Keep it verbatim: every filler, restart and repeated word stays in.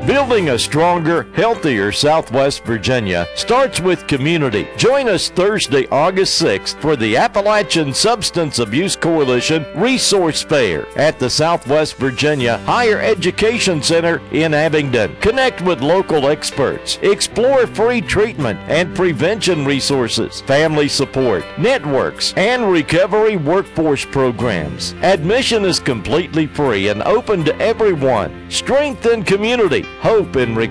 Building a stronger, healthier Southwest Virginia starts with community. Join us Thursday, August sixth for the Appalachian Substance Abuse Coalition Resource Fair at the Southwest Virginia Higher Education Center in Abingdon. Connect with local experts, explore free treatment and prevention resources, family support, networks, and recovery workforce programs. Admission is completely free and open to everyone. Strength in community, hope in recovery.